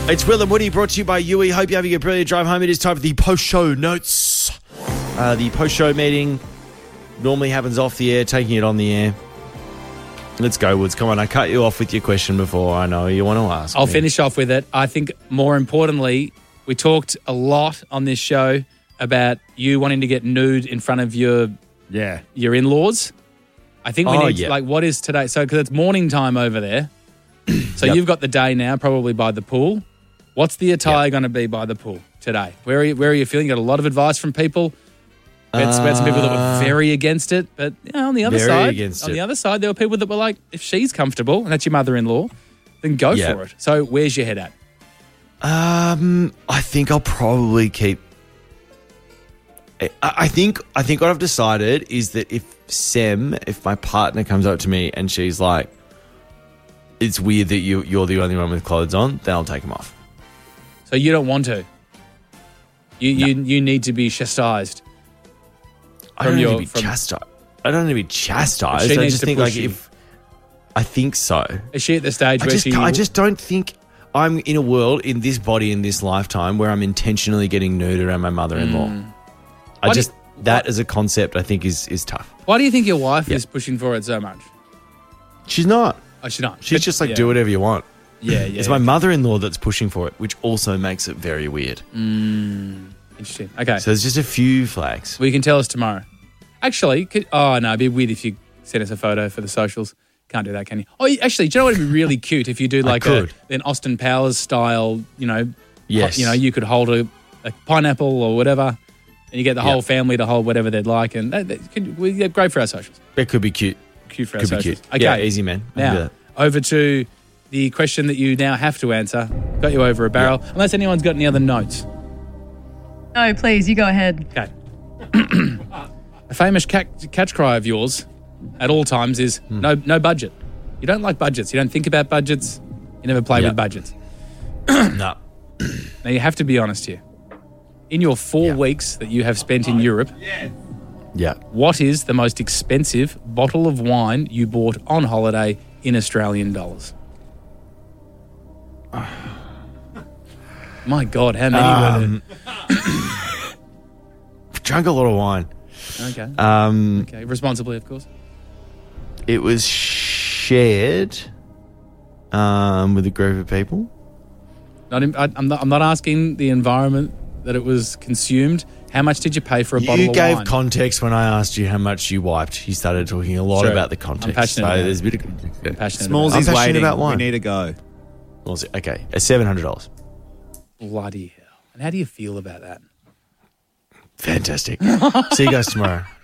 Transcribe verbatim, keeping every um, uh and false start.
It's Will and Woody brought to you by Yui. Hope you're having a brilliant drive home. It is time for the post-show notes. Uh, the post-show meeting normally happens off the air, taking it on the air. Let's go, Woods. Come on, I cut you off with your question before. I know you want to ask I'll me. finish off with it. I think more importantly, we talked a lot on this show about you wanting to get nude in front of your Yeah. your in-laws. I think we Oh, need yeah. to, like, what is today? So, because it's morning time over there. So Yep. you've got the day now, probably by the pool. What's the attire going to be by the pool today? Where are you, where are you feeling? You got a lot of advice from people. We had, we had some people that were very against it, but you know, on the other Very side, against on it. the other side, there were people that were like, if she's comfortable and that's your mother-in-law, then go Yeah. for it. So where's your head at? Um, I think I'll probably keep. I, I think I think what I've decided is that if Sem, if my partner comes up to me and she's like, "It's weird that you you're the only one with clothes on," then I'll take them off. So you don't want to. You No. you you need to be chastised. I From don't your- need to be from- chastised. I don't need to be chastised. She I needs just to think push like you. if I think so. Is she at the stage I where just she? I just don't think I'm in a world in this body in this lifetime where I'm intentionally getting nude around my mother-in-law. I Why do just you- that what- as a concept I think is is tough. Why do you think your wife Yeah. is pushing for it so much? She's not. Oh, she's not. She's But- just like, yeah. do whatever you want. Yeah, yeah. It's my mother-in-law that's pushing for it, which also makes it very weird. Interesting. Okay. So there's just a few flags. Well, you can tell us tomorrow. Actually, could, oh no, it'd be weird if you sent us a photo for the socials. Can't do that, can you? Oh, you- actually, do you know what would be really cute if you do like a, could. an Austin Powers style, you know, Yes. you know, you could hold a, a pineapple or whatever, and you get the Yeah. whole family to hold whatever they'd like, and that, that could, we, yeah, great for our socials. That could be cute. Cute for our Could be socials. cute. Yeah, easy, man. I can do Now, that. over to the question that you now have to answer. Got you over a barrel, unless anyone's got any other notes. No, please, you go ahead. Okay. A famous catch, catch cry of yours at all times is Hmm. no no budget. You don't like budgets. You don't think about budgets. You never play Yeah. with budgets. No. Now, you have to be honest here. In your four Yeah. weeks that you have spent in Europe, Yeah. what is the most expensive bottle of wine you bought on holiday in Australian dollars? My God, how many Um, were Drank a lot of wine. there? Okay. Um, Okay, responsibly, of course. it was shared um, with a group of people. Not in, I, I'm, not, I'm not asking the environment that it was consumed. How much did you pay for a bottle You of gave wine? context when I asked you how much you wiped. You started talking a lot Sure. about the I'm context. passionate so about there's it. a bit of context. Yeah. Passionate Smalls about is I'm passionate waiting. about wine. We need to go. What was it? Okay, a seven hundred dollars. it. Bloody hell. And how do you feel about that? Fantastic. See you guys tomorrow.